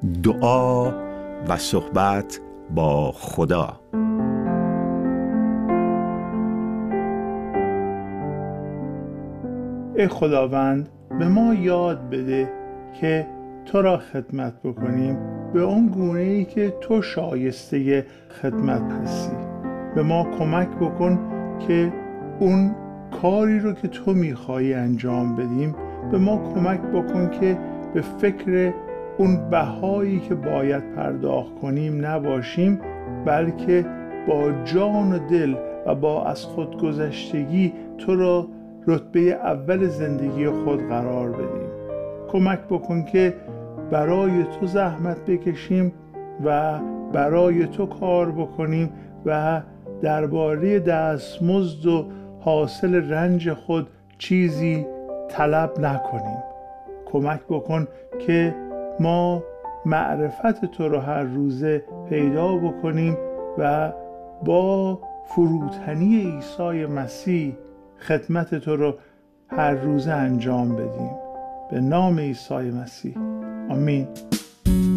دعا و صحبت با خدا. ای خداوند، به ما یاد بده که تو را خدمت بکنیم به اون گونه‌ای که تو شایسته خدمت هستی. به ما کمک بکن که اون کاری رو که تو میخوایی انجام بدیم، به ما کمک بکن که به فکر اون بهایی که باید پرداخت کنیم نباشیم، بلکه با جان و دل و با از خودگذشتگی تو را رتبه اول زندگی خود قرار بدیم. کمک بکن که برای تو زحمت بکشیم و برای تو کار بکنیم و درباره دستمزد و حاصل رنج خود چیزی طلب نکنیم. کمک بکن که ما معرفت تو رو هر روزه پیدا بکنیم و با فروتنی عیسی مسیح خدمت تو رو هر روزه انجام بدیم. به نام عیسی مسیح، آمین.